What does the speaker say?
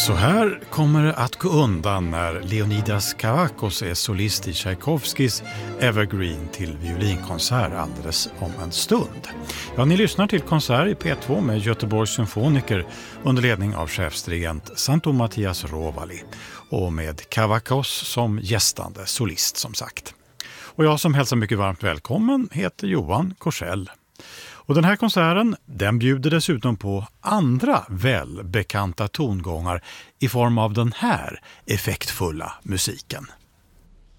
Så här kommer det att gå undan när Leonidas Kavakos är solist i Tchaikovskys Evergreen till violinkonsert alldeles om en stund. Ja, ni lyssnar till konsert i P2 med Göteborgs symfoniker under ledning av chefsdirigent Santo Mattias Rovali och med Kavakos som gästande solist som sagt. Och jag som hälsar mycket varmt välkommen heter Johan Korsell. Och den här konserten, den bjuder dessutom på andra välbekanta tongångar i form av den här effektfulla musiken.